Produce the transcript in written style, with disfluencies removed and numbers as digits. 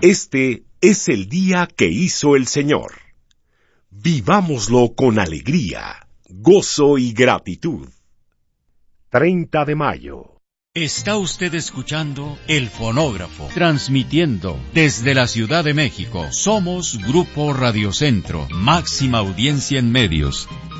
Este es el día que hizo el Señor. Vivámoslo con alegría, gozo y gratitud. 30 de mayo. Está usted escuchando El Fonógrafo, transmitiendo desde la Ciudad de México. Somos Grupo Radio Centro, máxima audiencia en medios.